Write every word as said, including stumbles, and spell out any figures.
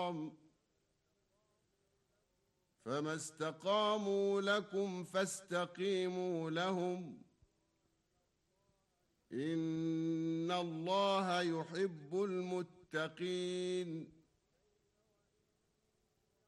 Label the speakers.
Speaker 1: استقام فما استقاموا لكم فاستقيموا لهم إن الله يحب المتقين